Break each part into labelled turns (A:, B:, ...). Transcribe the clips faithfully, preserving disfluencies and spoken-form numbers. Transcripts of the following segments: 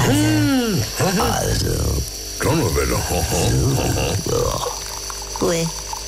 A: Also, also.
B: Donnerwetter.
A: Ui.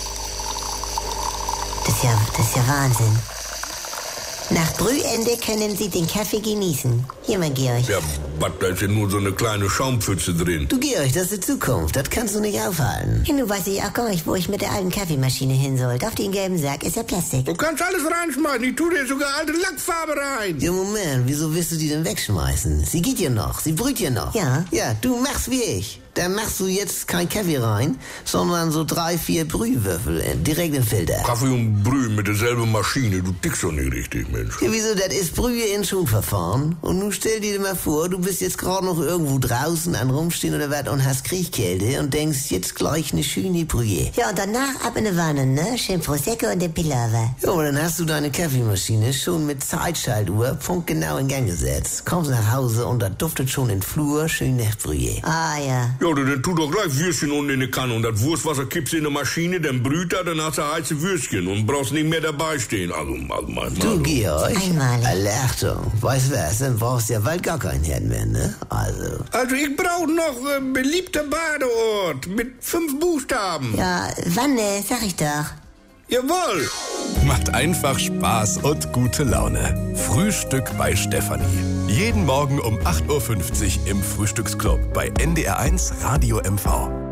A: Das ist ja, das ist ja Wahnsinn. Nach Brühende können Sie den Kaffee genießen. Hier, mein Georg.
B: Ja, was, da ist ja nur so eine kleine Schaumpfütze drin.
C: Du, Georg, das ist die Zukunft. Das kannst du nicht aufhalten.
A: Ja, nun weiß ich auch gar nicht, wo ich mit der alten Kaffeemaschine hin soll. Auf den gelben Sack ist ja Plastik.
B: Du kannst alles reinschmeißen. Ich tue dir sogar alte Lackfarbe rein.
C: Ja, Moment, wieso willst du die denn wegschmeißen? Sie geht ja noch, sie brüht ja noch.
A: Ja.
C: Ja, du machst wie ich. Dann machst du jetzt kein Kaffee rein, sondern so drei, vier Brühwürfel direkt im Filter.
B: Kaffee und Brühe mit derselben Maschine. Du tickst doch nicht richtig, Mensch.
C: Ja, wieso, das ist Brühe in Schonverfahren. Und nun stell dir mal vor, du bist jetzt gerade noch irgendwo draußen an Rumstehen oder was und hast Kriechkälte und denkst, jetzt gleich eine schöne Brühe.
A: Ja, und danach ab in die Wanne, ne? Schön Prosecco und den Pilaver.
C: Ja, aber dann hast du deine Kaffeemaschine schon mit Zeitschaltuhr punktgenau in Gang gesetzt. Kommst nach Hause und da duftet schon in Flur schön nach Brühe.
A: Ah, ja.
B: Ja, dann tu doch gleich Würstchen unten in die Kanne und das Wurstwasser kippst in die Maschine, dann brüht er, dann hast du heiße Würstchen und brauchst nicht mehr dabei stehen. Also, also mal,
C: Du, Georg,
A: Einmalig.
C: alle Achtung, weißt du was, dann brauchst du ja bald gar keinen Herd mehr, ne? Also.
B: Also, ich brauche noch äh, beliebter Badeort mit fünf Buchstaben.
A: Ja, Wanne, sag ich doch.
B: Jawohl.
D: Macht einfach Spaß und gute Laune. Frühstück bei Stefanie. Jeden Morgen um acht Uhr fünfzig im Frühstücksclub bei N D R eins Radio M V.